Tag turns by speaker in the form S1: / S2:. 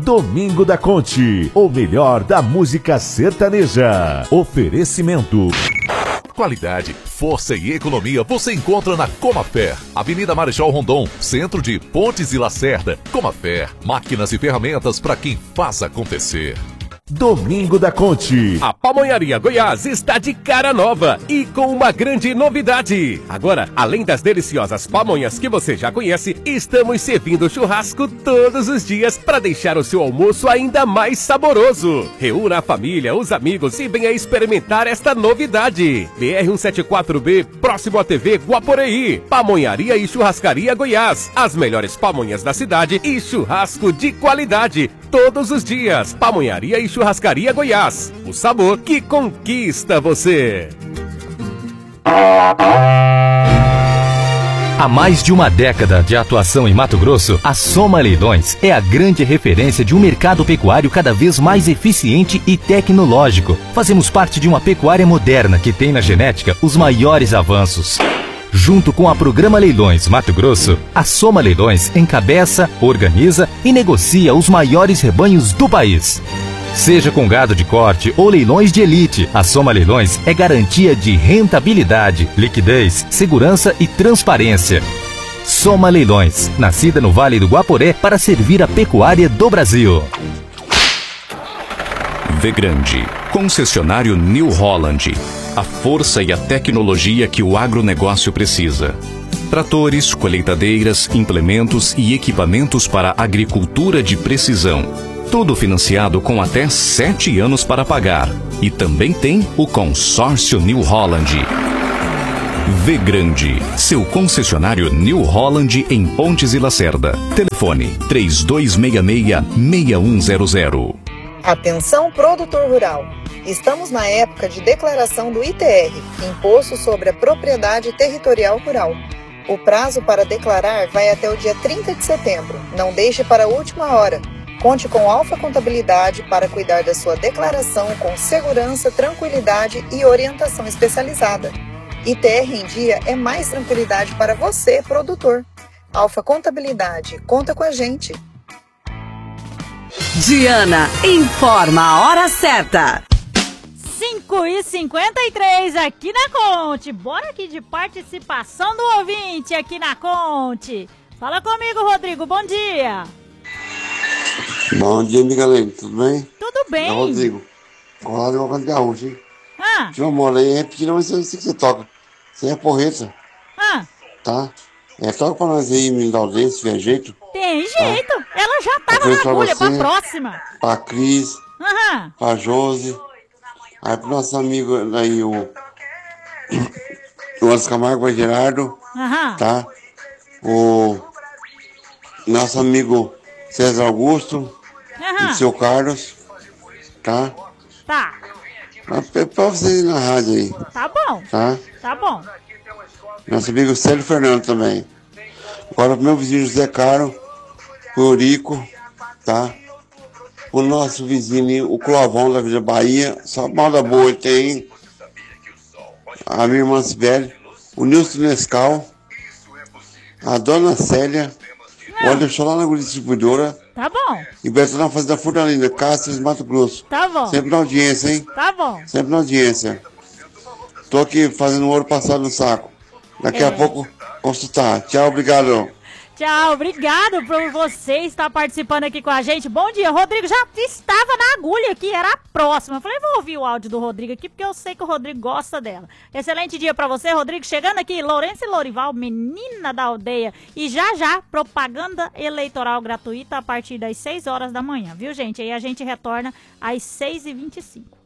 S1: Domingo da Conte, o melhor da música sertaneja. Oferecimento.
S2: Qualidade, força e economia você encontra na Comafer, Avenida Marechal Rondon, centro de Pontes e Lacerda. Comafer, máquinas e ferramentas para quem faz acontecer.
S1: Domingo da Conte.
S3: A Pamonharia Goiás está de cara nova e com uma grande novidade. Agora, além das deliciosas pamonhas que você já conhece, estamos servindo churrasco todos os dias para deixar o seu almoço ainda mais saboroso. Reúna a família, os amigos e venha experimentar esta novidade. BR-174B, próximo à TV Guaporei. Pamonharia e Churrascaria Goiás. As melhores pamonhas da cidade e churrasco de qualidade. Todos os dias. Pamonharia e Churrascaria Goiás. O sabor que conquista você.
S4: Há mais de uma década de atuação em Mato Grosso, a Soma Leilões é a grande referência de um mercado pecuário cada vez mais eficiente e tecnológico. Fazemos parte de uma pecuária moderna que tem na genética os maiores avanços. Junto com a Programa Leilões Mato Grosso, a Soma Leilões encabeça, organiza e negocia os maiores rebanhos do país. Seja com gado de corte ou leilões de elite, a Soma Leilões é garantia de rentabilidade, liquidez, segurança e transparência. Soma Leilões, nascida no Vale do Guaporé para servir a pecuária do Brasil.
S5: Vegrande, concessionário New Holland. A força e a tecnologia que o agronegócio precisa. Tratores, colheitadeiras, implementos e equipamentos para agricultura de precisão. Tudo financiado com até 7 anos para pagar. E também tem o consórcio New Holland. Vegrande, seu concessionário New Holland em Pontes e Lacerda. Telefone 3266-6100.
S6: Atenção, produtor rural. Estamos na época de declaração do ITR, Imposto sobre a Propriedade Territorial Rural. O prazo para declarar vai até o dia 30 de setembro. Não deixe para a última hora. Conte com Alfa Contabilidade para cuidar da sua declaração com segurança, tranquilidade e orientação especializada. ITR em dia é mais tranquilidade para você, produtor. Alfa Contabilidade, conta com a gente.
S7: Diana informa a hora certa.
S8: 5h53 aqui na Conte. Bora aqui de participação do ouvinte aqui na Conte. Fala comigo, Rodrigo. Bom dia.
S9: Bom dia, amiga Lene. Tudo bem?
S8: Tudo bem.
S9: É o Rodrigo. Colado igual canto gaúcho, hein?
S8: Tinha
S9: uma mola aí, é pequena, mas eu sei que você toca. Você é porreta. Tá? Toca pra nós aí, me dar o dedo, se tiver jeito.
S8: Tem jeito. Ela já tava na agulha, pra próxima.
S9: Pra Cris. Pra Josi. Aí pro nosso amigo aí, o Anderson Camargo, o Gerardo, tá? O nosso amigo César Augusto, o seu Carlos, tá?
S8: Tá.
S9: Pra vocês ir na rádio aí.
S8: Tá bom.
S9: Tá?
S8: Tá bom.
S9: Nosso amigo Célio Fernando também. Agora pro meu vizinho José Caro, o Eurico, tá? O nosso vizinho, o Clovão da Vila Bahia, só malda boa ele tem. A minha irmã Sibeli, o Nilson Nescau, a dona Célia, o Anderson lá na agulha distribuidora.
S8: Tá bom.
S9: E o Beto na fazenda Furdalina, Cáceres, Mato Grosso.
S8: Tá bom.
S9: Sempre na audiência, hein?
S8: Tá bom.
S9: Sempre na audiência. Tô aqui fazendo ouro passado no saco. Daqui a pouco consultar. Tchau, obrigado.
S8: Tchau, obrigado por você estar participando aqui com a gente. Bom dia, Rodrigo já estava na agulha aqui, era a próxima. Eu falei, vou ouvir o áudio do Rodrigo aqui, porque eu sei que o Rodrigo gosta dela. Excelente dia pra você, Rodrigo. Chegando aqui, Lourenço e Lourival, menina da aldeia. E já, propaganda eleitoral gratuita a partir das 6 horas da manhã, viu, gente? Aí a gente retorna às 6h25.